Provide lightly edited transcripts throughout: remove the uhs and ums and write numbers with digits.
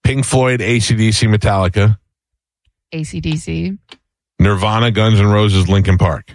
Pink Floyd, AC/DC, Metallica. AC/DC. Nirvana, Guns N' Roses, Linkin Park.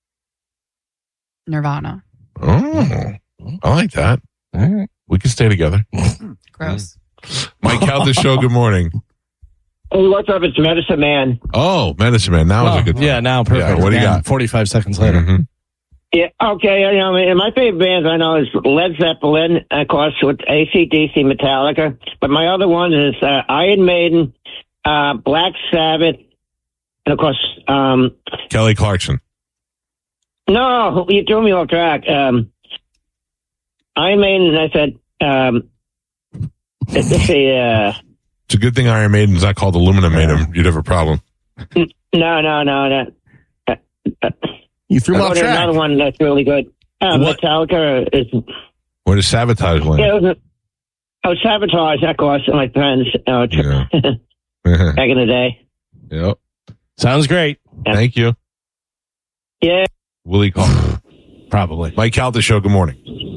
Nirvana. Oh, I like that. All right. We can stay together. Gross. Mike Calta Show, good morning. Hey, what's up? It's Medicine Man. Oh, Medicine Man. Now is a good time. Yeah, now perfect. Yeah, what do you got? 45 seconds later. Mm-hmm. Yeah, okay. You know, my favorite bands I know is Led Zeppelin, of course, with AC/DC, Metallica. But my other one is Iron Maiden, Black Sabbath, and of course, Kelly Clarkson. no, you threw me off track. Iron Maiden, I said, let's see, It's a good thing Iron Maiden's not called Aluminum Maiden. You'd have a problem. no. You threw him off track. Another one that's really good. Metallica is. Where does Sabotage land? Yeah, Sabotage, of course, my friends. Yeah. Back in the day. Yep. Sounds great. Thank you. Yeah. Willie call. Probably. Mike Calta Show, good morning.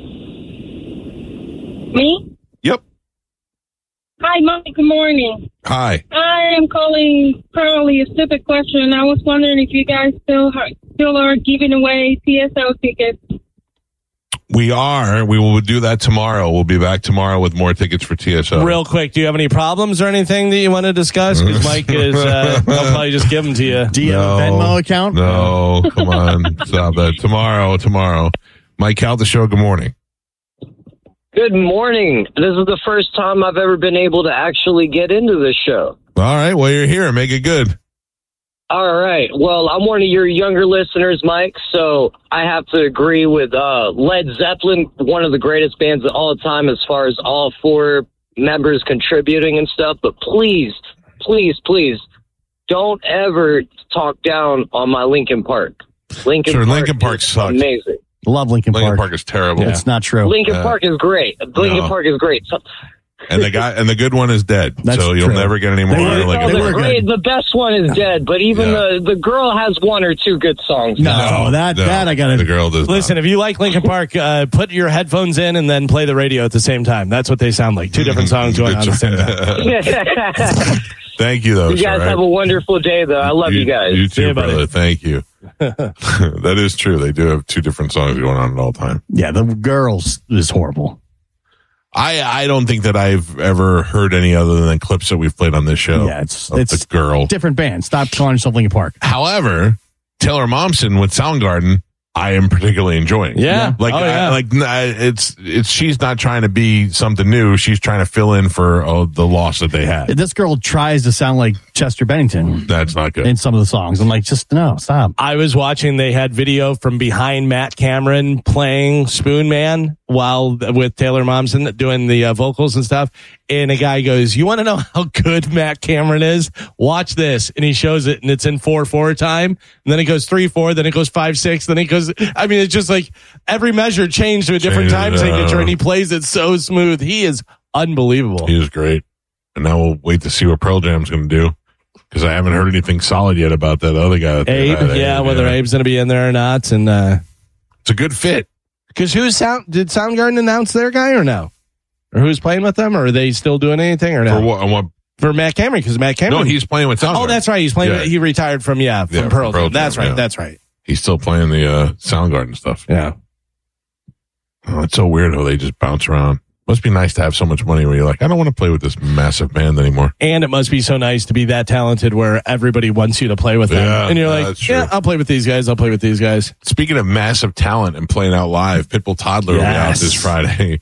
Me? Yep. Hi, Mike. Good morning. Hi. I am calling probably a stupid question. I was wondering if you guys still are giving away TSO tickets. We are. We will do that tomorrow. We'll be back tomorrow with more tickets for TSO. Real quick, do you have any problems or anything that you want to discuss? Because Mike is, he'll probably just give them to you. Do you have a Venmo account? No, come on. Stop that. Tomorrow. Mike Calta Show, good morning. Good morning. This is the first time I've ever been able to actually get into this show. All right. Well, you're here. Make it good. All right. Well, I'm one of your younger listeners, Mike, so I have to agree with Led Zeppelin, one of the greatest bands of all time as far as all four members contributing and stuff. But please, don't ever talk down on my Linkin Park. Linkin Park sucks. Amazing. Love Linkin Park. Linkin Park is terrible. It's not true. Linkin Park is great. Park is great. So, And the good one is dead. That's so you'll true. never get any more. the best one is dead, but even the girl has one or two good songs. No, that I got to. The girl does. Listen, if you like Linkin Park, put your headphones in and then play the radio at the same time. That's what they sound like. Two different songs going on at the same time. Thank you, though. You guys have a wonderful day, though. I love you guys. You too, you, buddy. brother. Thank you. That is true. They do have two different songs going on at all time. Yeah, the girls is horrible. I don't think that I've ever heard any other than clips that we've played on this show. Yeah, it's the girl. Different band. Stop calling yourself Linkin Park. However, Taylor Momsen with Soundgarden, I am particularly enjoying. Yeah. It's she's not trying to be something new. She's trying to fill in for the loss that they had. This girl tries to sound like Chester Bennington That's not good. in some of the songs. I'm like, just no, stop. I was watching, they had video from behind Matt Cameron playing Spoon Man while with Taylor Momsen doing the vocals and stuff. And a guy goes, you want to know how good Matt Cameron is? Watch this. And he shows it and it's in 4/4 time. And then it goes 3/4, then it goes 5/6, then it goes, I mean, it's just like every measure changed to a different time signature and he plays it so smooth. He is unbelievable. He is great. And now we'll wait to see what Pearl Jam's going to do. Because I haven't heard anything solid yet about that other guy. Abe, whether Abe's going to be in there or not. And it's a good fit. Because did Soundgarden announce their guy or no? Or who's playing with them? Or are they still doing anything or no? For what? For Matt Cameron, because Matt Cameron. No, he's playing with Soundgarden. Oh, that's right. He's playing. Yeah. He retired from Pearl Jam. That's right. Yeah. That's right. He's still playing the Soundgarden stuff. Yeah. Oh, it's so weird how they just bounce around. Must be nice to have so much money where you're like, I don't want to play with this massive band anymore. And it must be so nice to be that talented where everybody wants you to play with them. Yeah, and you're like, that's true. yeah, I'll play with these guys. I'll play with these guys. Speaking of massive talent and playing out live, Pitbull Toddler will be out Yes. this Friday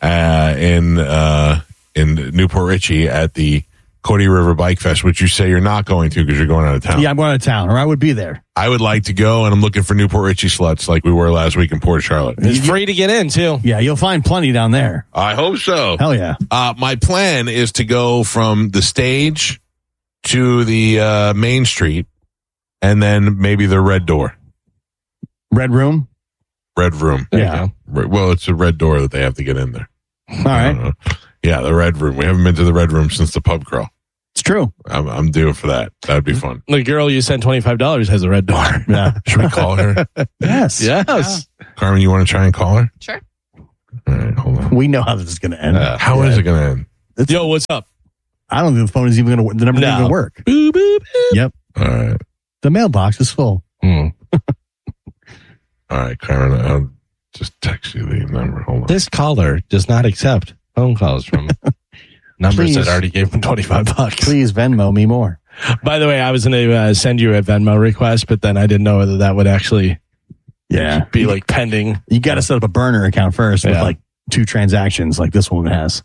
in Newport Richey at the Cody River Bike Fest, which you say you're not going to because you're going out of town. Yeah, I'm going out of town, or I would be there. I would like to go, and I'm looking for Newport Richey sluts like we were last week in Port Charlotte. It's free to get in, too. Yeah, you'll find plenty down there. I hope so. Hell yeah. My plan is to go from the stage to the Main Street, and then maybe the Red Door. Red Room? Red Room. Yeah. Well, it's a red door that they have to get in there. All right. Yeah, the Red Room. We haven't been to the Red Room since the pub crawl. It's true. I'm due for that. That'd be fun. The girl you sent $25 has a red door. Yeah. Should we call her? Yes. Yes. Carmen, you want to try and call her? Sure. All right, hold on. We know how this is going to end. How is it going to end? Yo, what's up? I don't think the phone is even going to. The number isn't going to work. Boop, boop, boop. Yep. All right. The mailbox is full. All right, Karen, I'll just text you the number. Hold on. This caller does not accept phone calls from numbers Please. that already gave him $25. Please Venmo me more. By the way, I was going to send you a Venmo request, but then I didn't know whether that would actually be like pending. You got to set up a burner account first with Yeah. like 2 transactions, like this one has.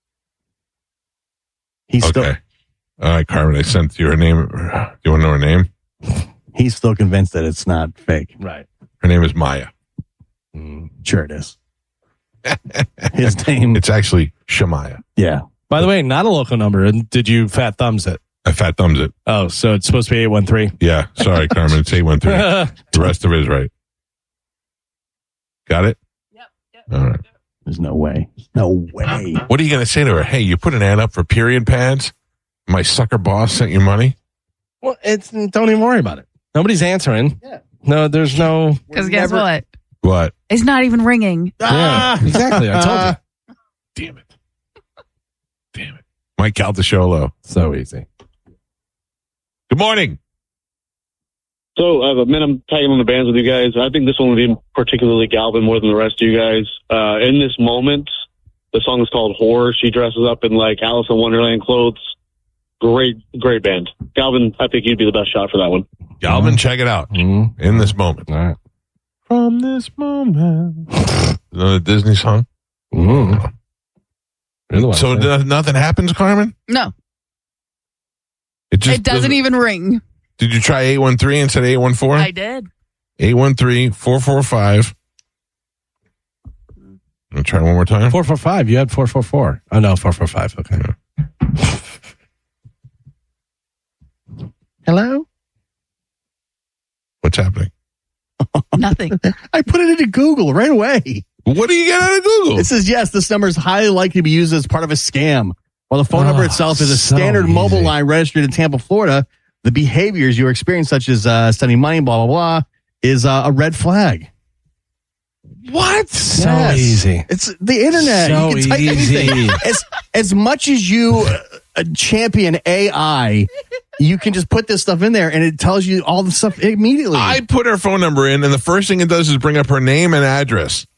He's Okay. still All right, Carmen, I sent you her name. Do you want to know her name? he's still convinced that it's not fake. Right. Her name is Maya. Sure, it is. His name. It's actually Shamaya. Yeah. By the way, not a local number. And did you fat thumbs it? I fat thumbs it. Oh, so it's supposed to be 813. Yeah, sorry, Carmen. It's 813. The rest of it is right. Got it? Yep. All right. There's no way. No way. What are you going to say to her? Hey, you put an ad up for period pads? My sucker boss sent you money? Well, don't even worry about it. Nobody's answering. Yeah. No, there's no. Because guess what? What? It's not even ringing. Yeah, exactly. I told you. Damn it. Damn it. Mike Caldesholo. So easy. Good morning. So, I'm tagging on the bands with you guys. I think this one would be particularly Galvin more than the rest of you guys. In this moment, the song is called Horror. She dresses up in like Alice in Wonderland clothes. Great band. Galvin, I think you'd be the best shot for that one. Galvin, check it out. In this moment. All right. From this moment. Another Disney song? You're the one. So nothing happens, Carmen? No, It just it doesn't even ring. Did you try 813 instead of 814? I did. 813-445. I'll try one more time. 445. You had 444. Oh, no, 445. Okay. Hello? What's happening? Nothing. I put it into Google right away. What do you get out of Google? It says, yes, this number is highly likely to be used as part of a scam. While the phone number itself is a so standard mobile easy. line registered in Tampa, Florida, the behaviors you experience, such as sending money, blah, blah, blah, is a red flag. What? So Yes. easy. It's the internet. So You can type easy. anything. As much as you champion AI, you can just put this stuff in there and it tells you all the stuff immediately. I put her phone number in, and the first thing it does is bring up her name and address.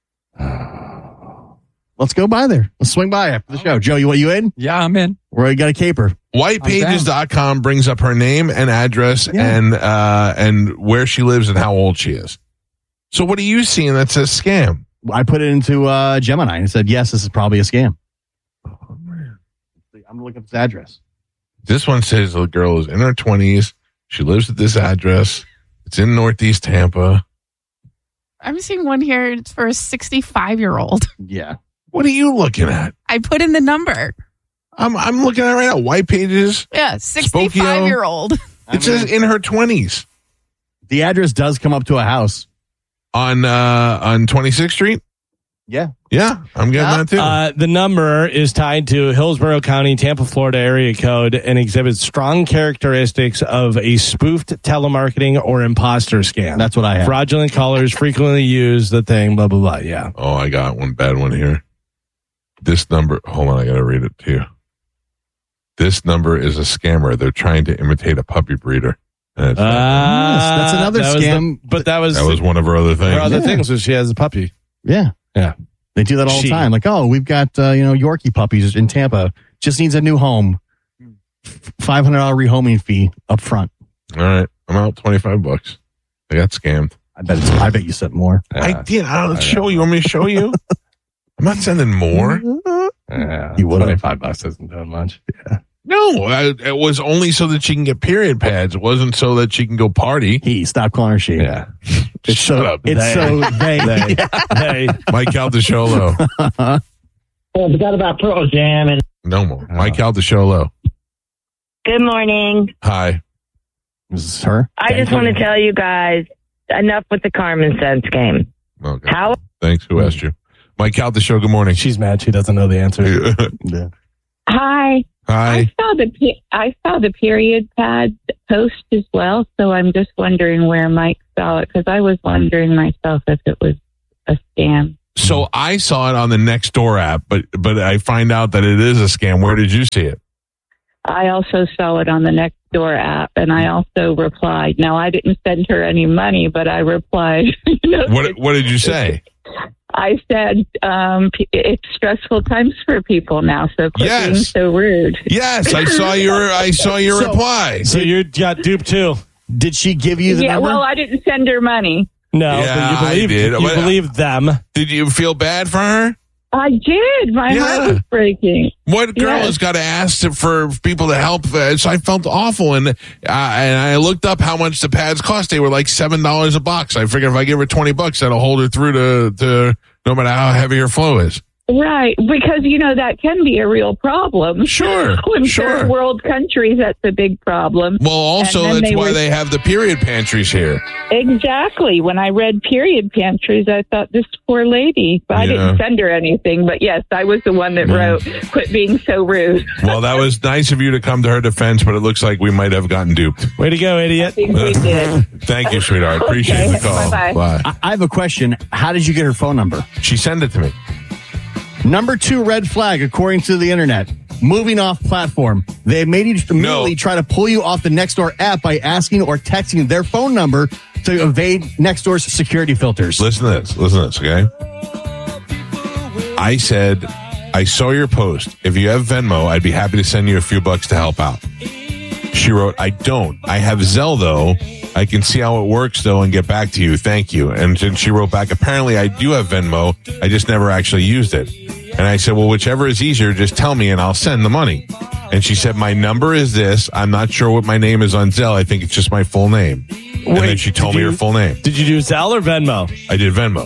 Let's go by there. Let's swing by after the show. Joe, you in? Yeah, I'm in. Or you got a caper? Whitepages.com brings up her name and address and where she lives and how old she is. So what are you seeing that says scam? I put it into Gemini and it said, yes, this is probably a scam. Oh, man. I'm going to look up this address. This one says the girl is in her 20s. She lives at this address. It's in Northeast Tampa. I'm seeing one here. It's for a 65-year-old. Yeah. What are you looking at? I put in the number. I'm looking at it right now. White Pages. Yeah, 65-year-old. It says in her 20s. The address does come up to a house. On 26th Street? Yeah. Yeah, I'm getting that too. The number is tied to Hillsborough County, Tampa, Florida area code and exhibits strong characteristics of a spoofed telemarketing or imposter scam. That's what I have. Fraudulent callers frequently use the thing, blah, blah, blah. Yeah. Oh, I got one bad one here. This number, hold on, I got to read it to you. This number is a scammer. They're trying to imitate a puppy breeder. And it's that's another scam. But that was one of her other things. her other things was she has a puppy. Yeah. Yeah. They do that all the time. Like, oh, we've got, Yorkie puppies in Tampa. Just needs a new home. $500 rehoming fee up front. All right. I'm out $25. I got scammed. I bet you sent more. I did. I'll show you. You want me to show you? I'm not sending more. You would have. $25 isn't doing much. Yeah. No, it was only so that she can get period pads. It wasn't so that she can go party. Stop calling her she. Yeah. Shut up. It's They. Mike Caldesholo. Oh, forgot about Pearl Jam and. No more. Mike Caldesholo. Good morning. Hi. Is this her? I just want to tell you guys, enough with the Carmen Sense game. Okay. How? Thanks. Who asked you? Mike Caldesholo, good morning. She's mad. She doesn't know the answer. Yeah. Hi. Hi. I saw the period pad post as well, so I'm just wondering where Mike saw it, because I was wondering myself if it was a scam. So I saw it on the Nextdoor app, but I find out that it is a scam. Where did you see it? I also saw it on the Nextdoor app, and I also replied. Now, I didn't send her any money, but I replied. What did you say? I said, it's stressful times for people now, so quit being so rude. Yes, I saw your reply. So you got duped too. Did she give you the number? Well, I didn't send her money. No, Yeah, but you believed them. Did you feel bad for her? I did. My heart was breaking. What girl has got to ask for people to help? So I felt awful, and I looked up how much the pads cost. They were like $7 a box. I figured if I give her $20, that'll hold her through to no matter how heavy her flow is. Right, because, that can be a real problem. Sure, When third world countries, that's a big problem. Well, also, that's why they have the period pantries here. Exactly. When I read period pantries, I thought, this poor lady. But I didn't send her anything. But yes, I was the one that wrote, quit being so rude. Well, that was nice of you to come to her defense, but it looks like we might have gotten duped. Way to go, idiot. I think we did. Thank you, sweetheart. Appreciate the call. Bye-bye. Bye. I have a question. How did you get her phone number? She sent it to me. Number 2 red flag, according to the internet. Moving off platform. They made you immediately try to pull you off the Nextdoor app by asking or texting their phone number to evade Nextdoor's security filters. Listen to this, okay? I said, I saw your post. If you have Venmo, I'd be happy to send you a few bucks to help out. She wrote, I don't. I have Zelle, though. I can see how it works, though, and get back to you. Thank you. And then she wrote back, apparently I do have Venmo. I just never actually used it. And I said, well, whichever is easier, just tell me and I'll send the money. And she said, my number is this. I'm not sure what my name is on Zelle. I think it's just my full name. And then she told me her full name. Did you do Zelle or Venmo? I did Venmo.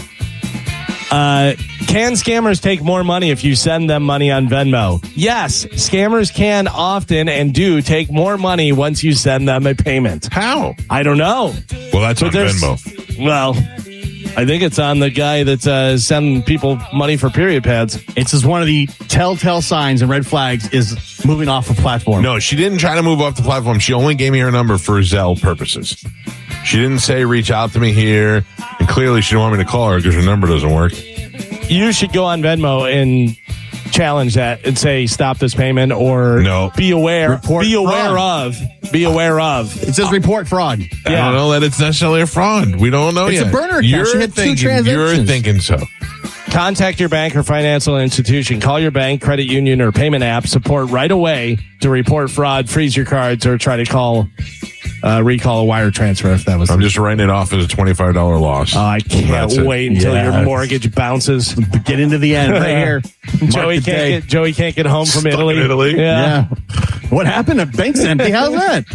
Can scammers take more money if you send them money on Venmo? Yes, scammers can often and do take more money once you send them a payment. How? I don't know. Well, that's on Venmo. Well, I think it's on the guy that's sending people money for period pads. It's just one of the telltale signs and red flags is moving off a platform. No, she didn't try to move off the platform. She only gave me her number for Zelle purposes. She didn't say reach out to me here, and clearly she didn't want me to call her because her number doesn't work. You should go on Venmo and challenge that and say stop this payment or be aware. Be aware of. It says report fraud. I don't know that it's necessarily a fraud. We don't know yet. It's a burner account. You're thinking so. Contact your bank or financial institution. Call your bank, credit union, or payment app support right away to report fraud, freeze your cards, or try to recall a wire transfer if that was. I'm just writing it off as a $25 loss. Oh, I can't wait until your mortgage bounces. Get into the end right here. Joey can't get home from Italy. Yeah. What happened? The bank's empty. How's that?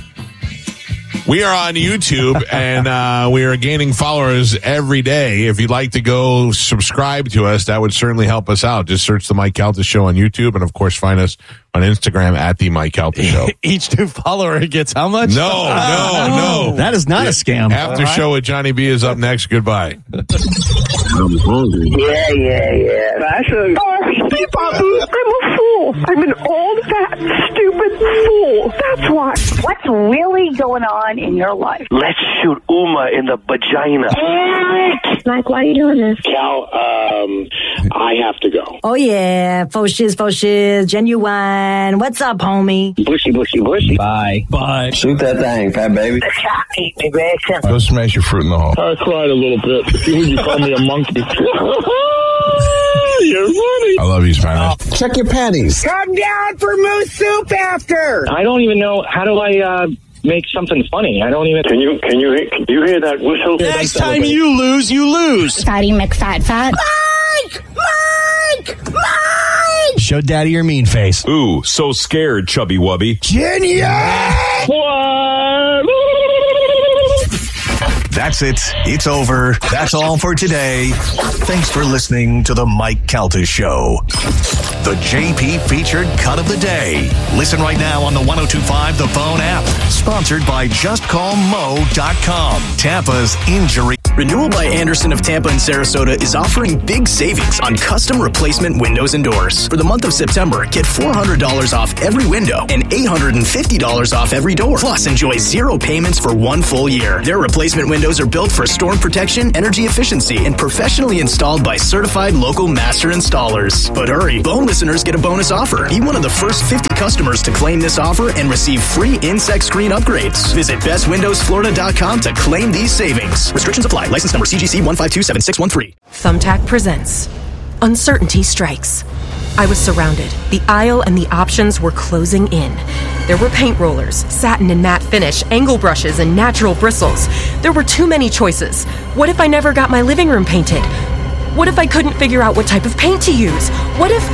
We are on YouTube, and we are gaining followers every day. If you'd like to go subscribe to us, that would certainly help us out. Just search The Mike Calta Show on YouTube, and, of course, find us on Instagram at The Mike Calta Show. Each new follower gets how much? No. That is not a scam. After show with Johnny B is up next. Goodbye. I'm hungry. Yeah. That's I'm a fool. I'm an old, fat, stupid fool. That's why. What's really going on in your life? Let's shoot Uma in the vagina. Mike, why are you doing this? Cal, I have to go. Oh, yeah. Faux shiz, genuine. What's up, homie? Bushy. Bye. Shoot that thing, fat baby. Go smash your fruit in the hole. I cried a little bit. You called me a monkey. You're funny. I love you, Spanish. Check your panties. Come down for moose soup after. I don't even know. How do I make something funny? I don't even. Can you hear that whistle? Next time you lose. Fatty McFat. Mike! Show daddy your mean face. Ooh, so scared, chubby wubby. That's it. It's over. That's all for today. Thanks for listening to The Mike Calta Show. The JP featured cut of the day. Listen right now on the 102.5 The Phone app. Sponsored by JustCallMo.com. Tampa's injury. Renewal by Anderson of Tampa and Sarasota is offering big savings on custom replacement windows and doors. For the month of September, get $400 off every window and $850 off every door. Plus, enjoy 0 payments for 1 full year. Their replacement windows are built for storm protection, energy efficiency, and professionally installed by certified local master installers. But hurry, Bone listeners get a bonus offer. Be one of the first 50 customers to claim this offer and receive free insect screen upgrades. Visit bestwindowsflorida.com to claim these savings. Restrictions apply. License number CGC 1527613. Thumbtack presents Uncertainty Strikes. I was surrounded. The aisle and the options were closing in. There were paint rollers, satin and matte finish, angle brushes, and natural bristles. There were too many choices. What if I never got my living room painted? What if I couldn't figure out what type of paint to use? What if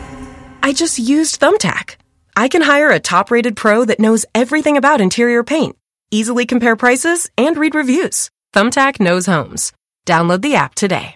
I just used Thumbtack? I can hire a top-rated pro that knows everything about interior paint, easily compare prices, and read reviews. Thumbtack knows homes. Download the app today.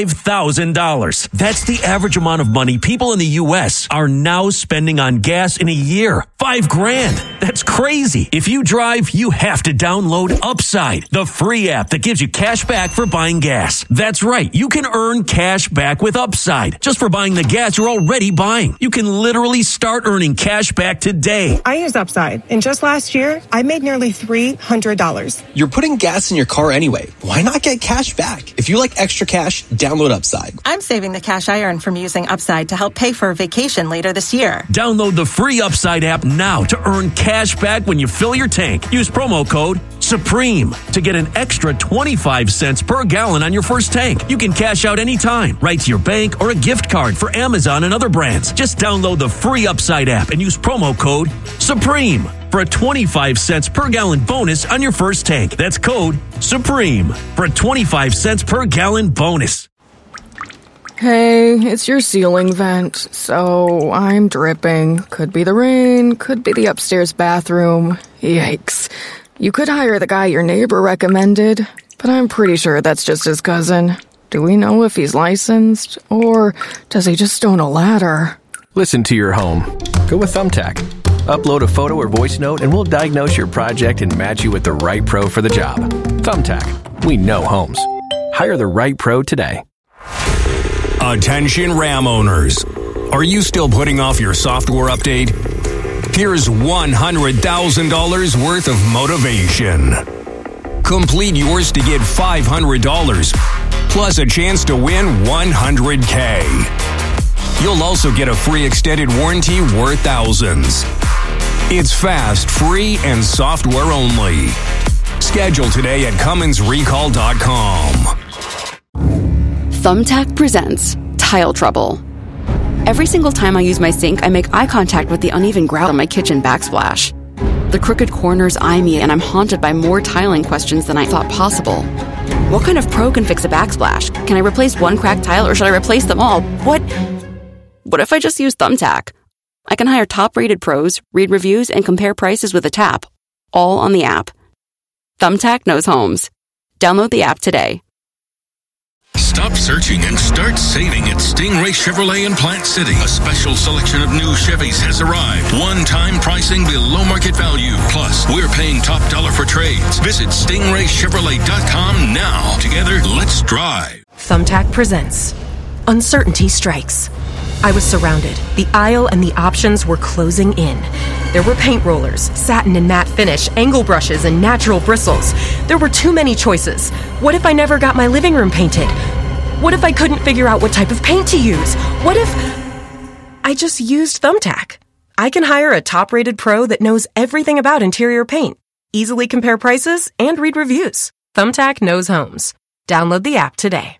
$5,000. That's the average amount of money people in the U.S. are now spending on gas in a year. $5,000. That's crazy. If you drive, you have to download Upside, the free app that gives you cash back for buying gas. That's right. You can earn cash back with Upside just for buying the gas you're already buying. You can literally start earning cash back today. I use Upside, and just last year, I made nearly $300. You're putting gas in your car anyway. Why not get cash back? If you like extra cash, download Upside. I'm saving the cash I earn from using Upside to help pay for a vacation later this year. Download the free Upside app now to earn cash back when you fill your tank. Use promo code SUPREME to get an extra 25 cents per gallon on your first tank. You can cash out anytime, right to your bank or a gift card for Amazon and other brands. Just download the free Upside app and use promo code SUPREME for a 25 cents per gallon bonus on your first tank. That's code SUPREME for a 25 cents per gallon bonus. Hey, it's your ceiling vent, so I'm dripping. Could be the rain, could be the upstairs bathroom. Yikes. You could hire the guy your neighbor recommended, but I'm pretty sure that's just his cousin. Do we know if he's licensed, or does he just own a ladder? Listen to your home. Go with Thumbtack. Upload a photo or voice note and we'll diagnose your project and match you with the right pro for the job. Thumbtack. We know homes. Hire the right pro today. Attention Ram owners. Are you still putting off your software update? Here's $100,000 worth of motivation. Complete yours to get $500, plus a chance to win $100K. You'll also get a free extended warranty worth thousands. It's fast, free, and software only. Schedule today at CummonsRecall.com. Thumbtack presents Tile Trouble. Every single time I use my sink, I make eye contact with the uneven grout on my kitchen backsplash. The crooked corners eye me, and I'm haunted by more tiling questions than I thought possible. What kind of pro can fix a backsplash? Can I replace one cracked tile, or should I replace them all? What if I just use Thumbtack? I can hire top-rated pros, read reviews, and compare prices with a tap, all on the app. Thumbtack knows homes. Download the app today. Stop searching and start saving at Stingray Chevrolet in Plant City. A special selection of new Chevys has arrived. One-time pricing below market value. Plus, we're paying top dollar for trades. Visit StingrayChevrolet.com now. Together, let's drive. Thumbtack presents Uncertainty Strikes. I was surrounded. The aisle and the options were closing in. There were paint rollers, satin and matte finish, angle brushes, and natural bristles. There were too many choices. What if I never got my living room painted? What if I couldn't figure out what type of paint to use? What if I just used Thumbtack? I can hire a top-rated pro that knows everything about interior paint, easily compare prices, and read reviews. Thumbtack knows homes. Download the app today.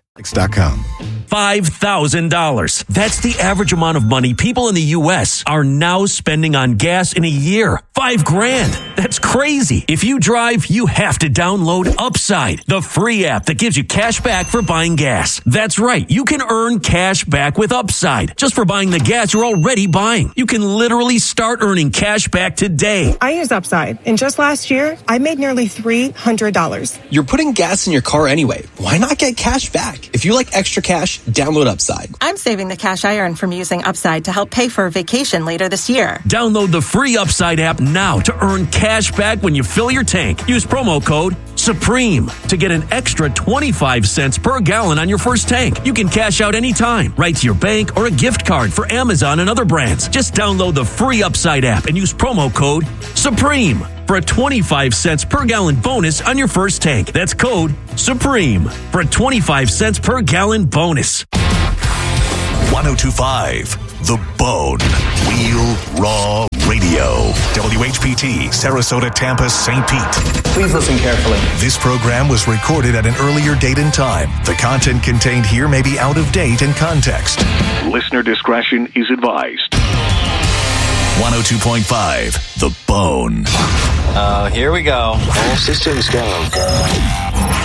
$5,000. That's the average amount of money people in the U.S. are now spending on gas in a year. $5,000. That's crazy. If you drive, you have to download Upside, the free app that gives you cash back for buying gas. That's right. You can earn cash back with Upside just for buying the gas you're already buying. You can literally start earning cash back today. I use Upside, and just last year, I made nearly $300. You're putting gas in your car anyway. Why not get cash back? If you like extra cash, download Upside. I'm saving the cash I earn from using Upside to help pay for a vacation later this year. Download the free Upside app now to earn cash back when you fill your tank. Use promo code SUPREME to get an extra 25 cents per gallon on your first tank. You can cash out anytime, right to your bank or a gift card for Amazon and other brands. Just download the free Upside app and use promo code SUPREME for a 25 cents per gallon bonus on your first tank. That's code SUPREME for a 25 cents per gallon bonus. 1025 The Bone. Real Raw Radio. WHPT, Sarasota, Tampa, St. Pete. Please listen carefully. This program was recorded at an earlier date and time. The content contained here may be out of date in context. Listener discretion is advised. 102.5 The Bone. Here we go. All systems go.